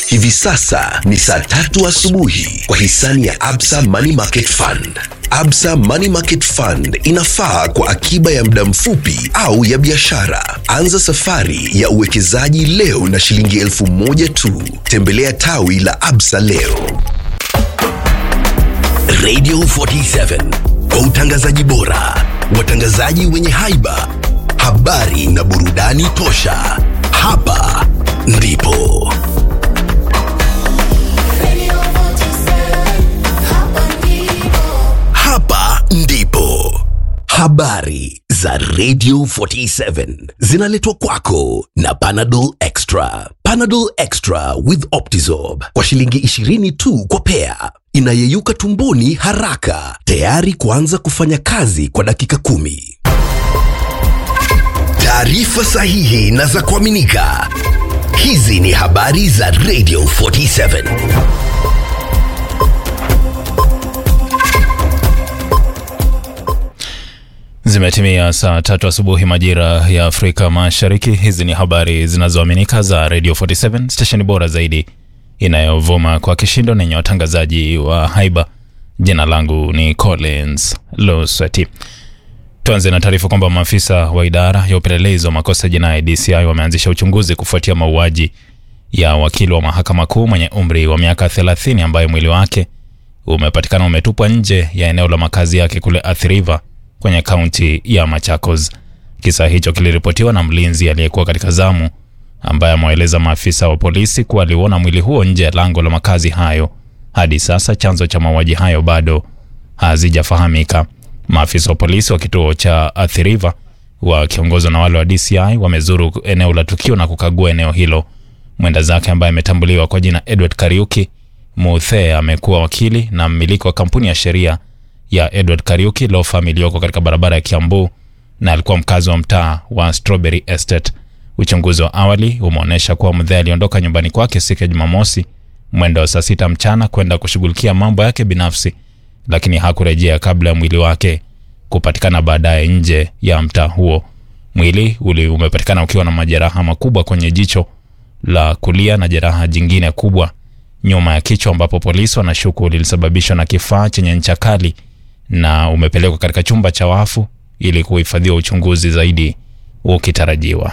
Hivi sasa ni saa 3 asubuhi kwa hisani ya Absa Money Market Fund. Absa Money Market Fund inafaa kwa akiba ya muda mfupi au ya biashara. Anza safari ya uwekezaji leo na shilingi 1,000 tu. Tembelea tawi la Absa leo. Radio 47 kwa utangazaji bora, watangazaji wenye haiba, habari na burudani tosha. Hapa ndipo habari za Radio 47 zinaletwa kwako na Panadol Extra. Panadol Extra with Optizorb kwa shilingi 20 tu kwa pea. Inayeyuka tumboni haraka, tayari kuanza kufanya kazi kwa dakika 10. Taarifa sahihi na za kuaminika. Hizi ni habari za Radio 47. Zimetimia saa 3 asubuhi majira ya Afrika Mashariki. Hizi ni habari zinazoaminika za Radio 47, station bora zaidi inayovuma kwa kishindo na yenye watangazaji wa haiba. Jina langu ni Collins Losati. Tuanze na taarifa kwamba maafisa wa idara ya upelelezi wa makosa jinai DCI wameanzisha uchunguzi kufuatia mauaji ya wakili wa mahakama kuu mwenye umri wa miaka 30 ambaye mwili wake umepatikana umetupwa nje ya eneo la makazi yake kule Athi River kwenye kaunti ya Machakos. Kisa hicho kiliripotiwa na mlinzi aliyekuwa katika zamu ambaye ameeleza maafisa wa polisi kuwa aliona mwili huo nje ya lango la makazi hayo. Hadi sasa chanzo cha mauaji hayo bado hazijafahamika. Maafisa wa polisi wa kituo cha Athi River wakiongozwa na wale wa DCI wamezuru eneo la tukio na kukagua eneo hilo. Mwenda zake ambaye ametambuliwa kwa jina Edward Kariuki Muthe amekuwa wakili na mmiliki wa kampuni ya sheria ya Edward Kariuki Law Firm iliyoko katika barabara ya Kiambu na alikuwa mkazi wa mtaa wa Strawberry Estate. Uchunguzi wa awali umeonyesha kuwa Muthe aliondoka nyumbani kwake siku ya Jumamosi mwendo wa saa 6 mchana kwenda kushughulikia mambo yake binafsi, lakini hakurejea kabla ya mwili wake kupatikana baadaye nje ya mtaa huo. Mwili umepatikana ukiwa na majeraha makubwa kwenye jicho la kulia na jeraha jingine kubwa nyuma ya kichwa, ambapo polisi wanashuku lilisababishwa na kifaa chenye ncha kali na umepelekwa katika chumba cha wafu ili kuhifadhiwa uchunguzi zaidi ukitarajiwa.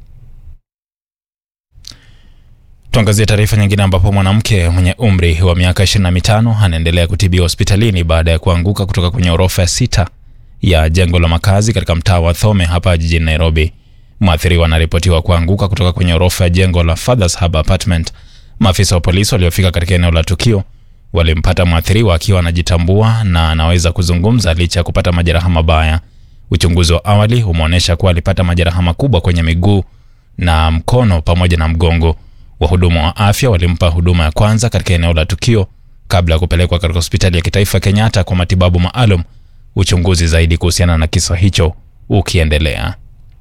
Tuangazie taarifa nyingine ambapo mwanamke mwenye umri wa miaka 25 anaendelea kutibiwa hospitalini baada ya kuanguka kutoka kwenye orofa ya 6 ya jengo la makazi katika mtaa wa Thome hapa jijini Nairobi. Mwathiriwa anaripotiwa kuanguka kutoka kwenye orofa ya jengo la Father's Hub Apartment. Maafisa wa polisi waliofika katika eneo la tukio walimpata mwathiriwa akiwa anajitambua na anaweza kuzungumza licha ya kupata majeraha mabaya. Uchunguzi wa awali umeonyesha kuwa alipata majeraha makubwa kwenye miguu na mkono pamoja na mgongo. Wahudumu wa afya walimpa huduma ya kwanza katika eneo la tukio kabla ya kupelekwa katika hospitali ya kitaifa Kenyatta kwa matibabu maalum. Uchunguzi zaidi kuhusiana na kisa hicho ukiendelea.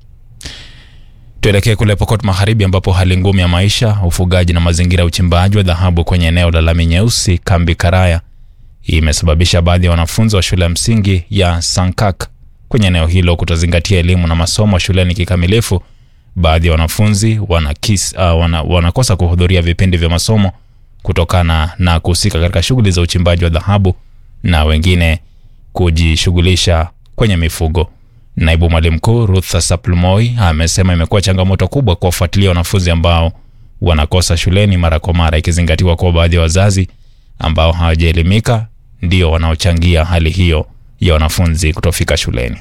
Tuelekee kule Pokot Magharibi ambapo hali ngumu ya maisha, ufugaji na mazingira ya uchimbaji wa dhahabu kwenye eneo la Lami Nyeusi Kambi Karaya imesababisha baadhi ya wanafunzi wa shule ya msingi ya Sankak kwenye eneo hilo kutozingatia elimu na masomo shuleni kikamilifu. Baadhi ya wanafunzi wanakosa kuhudhuria vipindi vya masomo kutokana na kuhusika katika shughuli za uchimbaji wa dhahabu na wengine kujishughulisha kwenye mifugo. Naibu mwalimu mkuu Ruth Saplumoi amesema imekuwa changamoto kubwa kuwafuatilia wanafunzi ambao wanakosa shuleni mara kwa mara, ikizingatiwa kwa baadhi ya wazazi ambao hawajaelimika ndio wanaochangia hali hiyo ya wanafunzi kutofika shuleni.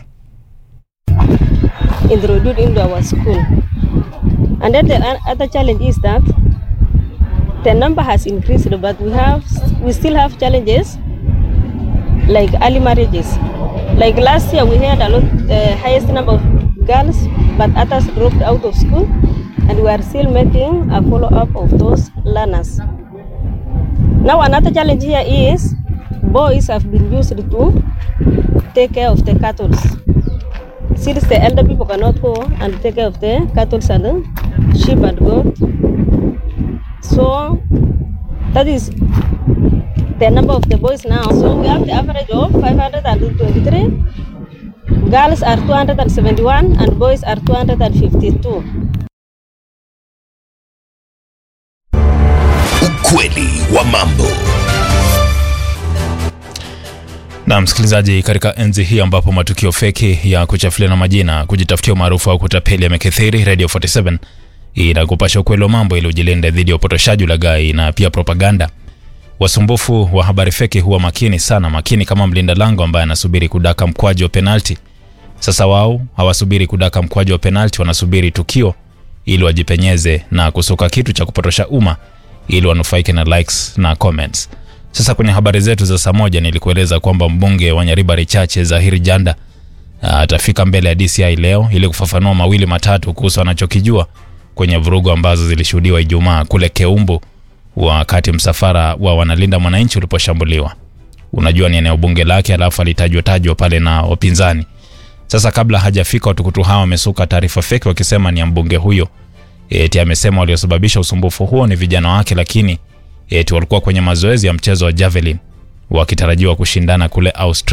Introduced into our school. And then the other challenge is that the number has increased, but we still have challenges like early marriages. Like last year we had the highest number of girls, but others dropped out of school, and we are still making a follow-up of those learners. Now another challenge here is boys have been used to take care of the cattle. Since the elder people cannot go and take care of the cattle and the sheep and goat. So that is the number of the boys now. So we have the average of 523. Girls are 271 and boys are 252. wa mambo. Na msikilizaji, katika enzi hii ambapo matukio feki ya kuchafuliana majina, kujitafutia maarufu au kutapeli yamekithiri, Radio 47 inakupasha ukweli wa mambo ili ujilinde dhidi ya upotoshaji, ulaghai na pia propaganda. Wasumbufu wa habari feki huwa makini kama mlinda lango ambaye anasubiri kudaka mkwaju wa penalti. Sasa wao hawasubiri kudaka mkwaju wa penalti, wanasubiri tukio ili wajipenyeze na kusuka kitu cha kupotosha umma ili wanufaike na likes na comments. Sasa kwenye habari zetu za saa moja nilikueleza kwamba mbunge wa Nyaribari Chache Zahiri Janda atafika mbele ya DCI leo ili kufafanua mawili matatu kuhusu anachokijua kwenye vurugu ambazo zilishuhudiwa Ijumaa kule Keumbu wakati msafara wa wanalinda mwananchi uliposhambuliwa. Unajua ni eneo bunge lake, alafu alitajwa pale na wapinzani. Sasa kabla hajafika, watukutu hawa wamesuka taarifa feki wakisema ni mbunge huyo. Eti amesema waliosababisha usumbufu huo ni vijana wake, lakini eti walikuwa kwenye mazoezi ya mchezo wa javelin wakitarajiwa kushindana kule Australia.